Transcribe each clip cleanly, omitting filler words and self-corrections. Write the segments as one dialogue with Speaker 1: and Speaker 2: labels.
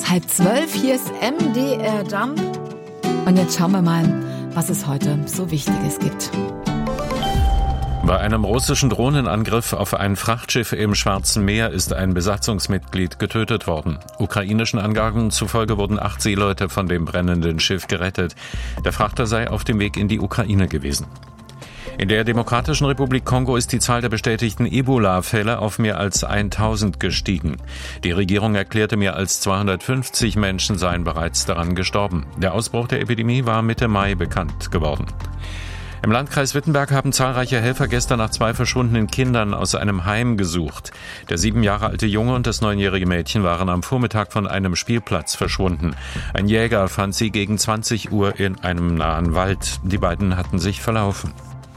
Speaker 1: 11:30, hier ist MDR Jump. Und jetzt schauen wir mal, was es heute so Wichtiges gibt.
Speaker 2: Bei einem russischen Drohnenangriff auf ein Frachtschiff im Schwarzen Meer ist ein Besatzungsmitglied getötet worden. Ukrainischen Angaben zufolge wurden 8 Seeleute von dem brennenden Schiff gerettet. Der Frachter sei auf dem Weg in die Ukraine gewesen. In der Demokratischen Republik Kongo ist die Zahl der bestätigten Ebola-Fälle auf mehr als 1000 gestiegen. Die Regierung erklärte, mehr als 250 Menschen seien bereits daran gestorben. Der Ausbruch der Epidemie war Mitte Mai bekannt geworden. Im Landkreis Wittenberg haben zahlreiche Helfer gestern nach 2 verschwundenen Kindern aus einem Heim gesucht. Der 7 Jahre alte Junge und das 9-jährige Mädchen waren am Vormittag von einem Spielplatz verschwunden. Ein Jäger fand sie gegen 20 Uhr in einem nahen Wald. Die beiden hatten sich verlaufen.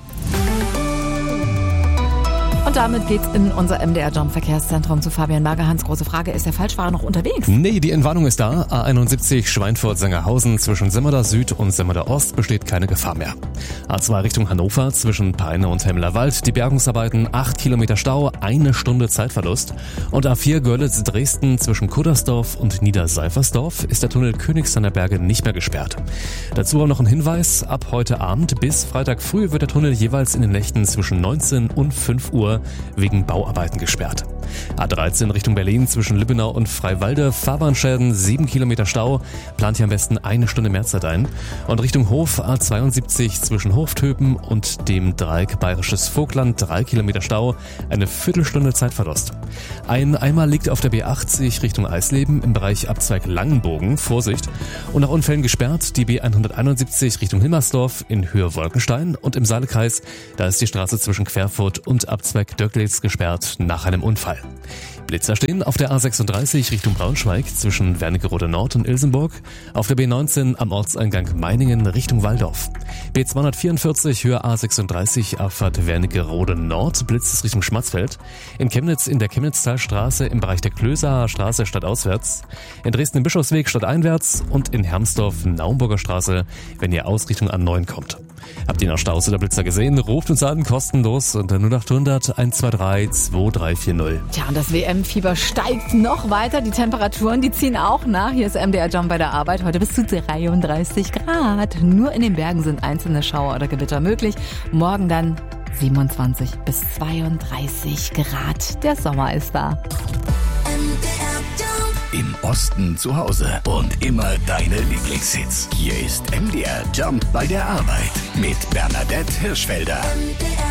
Speaker 1: Und damit geht's in unser MDR-Jump-Verkehrszentrum zu Fabian Berger. Hans, große Frage, ist der Falschfahrer noch unterwegs?
Speaker 3: Nee, die Entwarnung ist da. A71 Schweinfurt-Sangerhausen zwischen Simmerda Süd und Simmerda Ost besteht keine Gefahr mehr. A2 Richtung Hannover zwischen Peine und Hemmerwald. Die Bergungsarbeiten 8 Kilometer Stau, 1 Stunde Zeitverlust. Und A4 Görlitz-Dresden zwischen Kuddersdorf und Niederseifersdorf ist der Tunnel Königshainer Berge nicht mehr gesperrt. Dazu auch noch ein Hinweis. Ab heute Abend bis Freitag früh wird der Tunnel jeweils in den Nächten zwischen 19 und 5 Uhr wegen Bauarbeiten gesperrt. A13 Richtung Berlin zwischen Lübbenau und Freiwalde, Fahrbahnschäden, 7 Kilometer Stau, plant hier am besten 1 Stunde mehr Zeit ein. Und Richtung Hof A72 zwischen Hoftöpen und dem Dreieck Bayerisches Vogtland, 3 Kilometer Stau, eine Viertelstunde Zeitverlust. Ein Eimer liegt auf der B80 Richtung Eisleben im Bereich Abzweig Langenbogen, Vorsicht. Und nach Unfällen gesperrt die B171 Richtung Hilmersdorf in Höhe Wolkenstein und im Saalekreis, da ist die Straße zwischen Querfurt und Abzweig Döcklitz gesperrt nach einem Unfall. Blitzer stehen auf der A36 Richtung Braunschweig zwischen Wernigerode Nord und Ilsenburg, auf der B19 am Ortseingang Meiningen Richtung Walldorf. B244 Höhe A36 Abfahrt Wernigerode Nord, Blitz Richtung Schmatzfeld. In Chemnitz in der Chemnitztalstraße im Bereich der Klösaer Straße stadtauswärts. In Dresden im Bischofsweg stadteinwärts und in Hermsdorf Naumburger Straße, wenn ihr aus Richtung A9 kommt. Habt ihr noch Staus oder Blitzer gesehen? Ruft uns an, kostenlos unter 0800 123 2340.
Speaker 1: Tja, und das WM-Fieber steigt noch weiter. Die Temperaturen, die ziehen auch nach. Hier ist MDR Jump bei der Arbeit. Heute bis zu 33 Grad. Nur in den Bergen sind einzelne Schauer oder Gewitter möglich. Morgen dann 27 bis 32 Grad. Der Sommer ist da.
Speaker 4: Im Osten zu Hause und immer deine Lieblingshits. Hier ist MDR Jump bei der Arbeit mit Bernadette Hirschfelder.